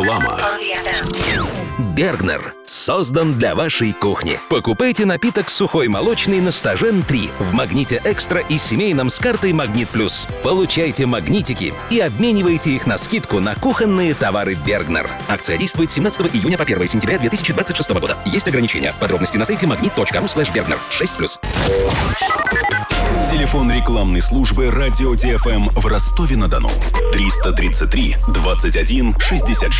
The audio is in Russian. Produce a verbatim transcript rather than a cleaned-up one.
Варлама. Бергнер создан для вашей кухни. Покупайте напиток сухой молочный на Стажен три в Магните Экстра и семейном с картой Магнит Плюс. Получайте магнитики и обменивайте их на скидку на кухонные товары Бергнер. Акция действует с семнадцатого июня по первое сентября две тысячи двадцать шестого года. Есть ограничения. Подробности на сайте магнит точка ру слэш бергнер. шесть плюс. Телефон рекламной службы «Радио ТФМ» в Ростове-на-Дону. триста тридцать три двадцать один шестьдесят шесть.